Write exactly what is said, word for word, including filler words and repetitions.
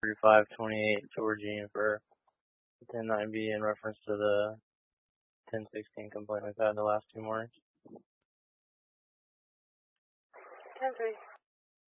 three five twenty-eight Georgine for ten nine B in reference to the ten sixteen complaint we've had the last two mornings. ten three.